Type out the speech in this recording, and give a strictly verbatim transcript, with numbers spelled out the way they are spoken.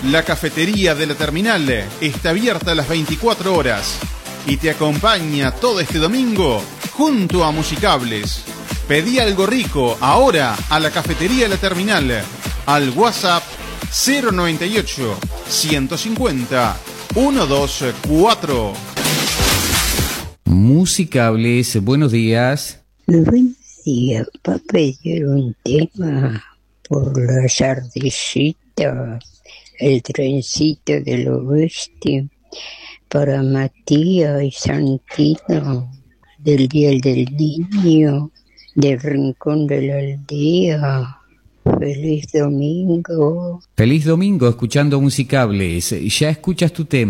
La cafetería de la terminal está abierta a las veinticuatro horas y te acompaña todo este domingo junto a Musicables. Pedí algo rico ahora a la cafetería de la terminal al WhatsApp cero noventa y ocho, ciento cincuenta, ciento veinticuatro. Musicables, buenos días. Buenos días, para pedir un tema por las ardillitas, el trencito del oeste, para Matías y Santino, del Día del Niño, del Rincón de la Aldea. Feliz domingo. Feliz domingo escuchando Musicables. Ya escuchas tu tema.